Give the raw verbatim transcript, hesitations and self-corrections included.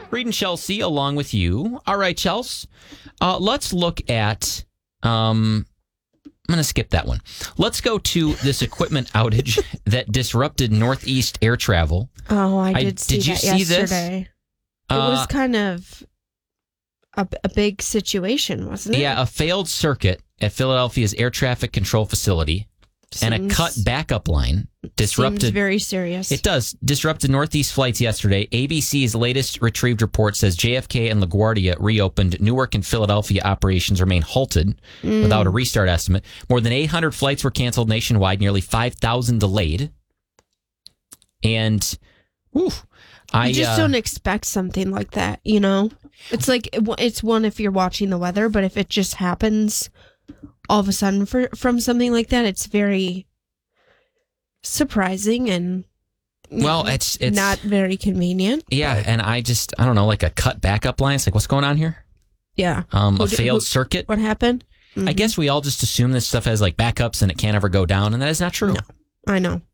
Reed and Chelsea along with you. All right, Chelsea. Uh, let's look at... Um, I'm going to skip that one. Let's go to this equipment outage that disrupted Northeast air travel. Oh, I did I, see did you that see yesterday. This? It uh, was kind of a, a big situation, wasn't it? Yeah, a failed circuit at Philadelphia's air traffic control facility Seems, and a cut backup line disrupted. Seems very serious. It does. Disrupted Northeast flights yesterday. A B C's latest retrieved report says J F K and LaGuardia reopened. Newark and Philadelphia operations remain halted mm. without a restart estimate. More than eight hundred flights were canceled nationwide, nearly five thousand delayed. And, whew, I You just uh, don't expect something like that, you know? It's like, it's one if you're watching the weather, but if it just happens all of a sudden for, from something like that, it's very surprising and well, it's it's not very convenient. Yeah, and I just, I don't know, like a cut backup line. It's like, what's going on here? Yeah. Um, who a did, failed who, circuit. What happened? Mm-hmm. I guess we all just assume this stuff has like backups and it can't ever go down, and that is not true. No, I know.